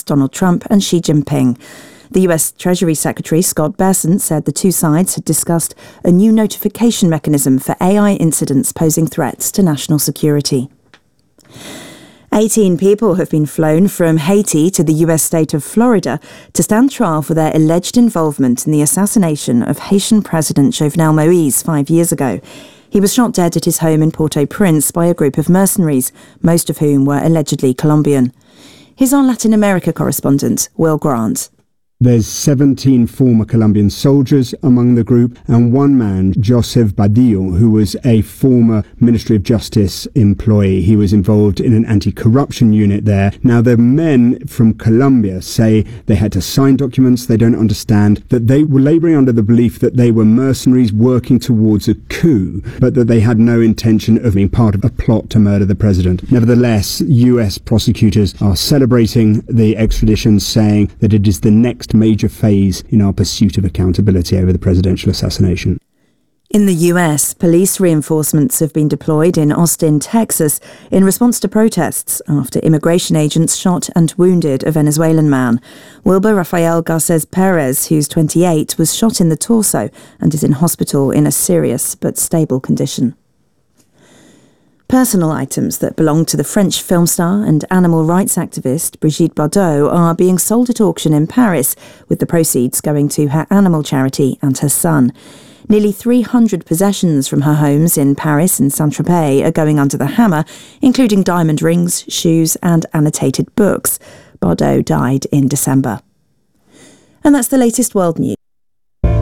Donald Trump and Xi Jinping. The US Treasury Secretary Scott Bessent said the two sides had discussed a new notification mechanism for AI incidents posing threats to national security. 18 people have been flown from Haiti to the US state of Florida to stand trial for their alleged involvement in the assassination of Haitian President Jovenel Moïse 5 years ago. He was shot dead at his home in Port-au-Prince by a group of mercenaries, most of whom were allegedly Colombian. Here's our Latin America correspondent, Will Grant. There's 17 former Colombian soldiers among the group and one man, Joseph Badillo, who was a former Ministry of Justice employee. He was involved in an anti-corruption unit there. Now, the men from Colombia say they had to sign documents they don't understand, that they were labouring under the belief that they were mercenaries working towards a coup, but that they had no intention of being part of a plot to murder the president. Nevertheless, US prosecutors are celebrating the extradition, saying that it is the next major phase in our pursuit of accountability over the presidential assassination. In the US, police reinforcements have been deployed in Austin, Texas, in response to protests after immigration agents shot and wounded a Venezuelan man. Wilber Rafael Garces Perez, who's 28, was shot in the torso and is in hospital in a serious but stable condition. Personal items that belong to the French film star and animal rights activist Brigitte Bardot are being sold at auction in Paris, with the proceeds going to her animal charity and her son. Nearly 300 possessions from her homes in Paris and Saint-Tropez are going under the hammer, including diamond rings, shoes and annotated books. Bardot died in December. And that's the latest world news.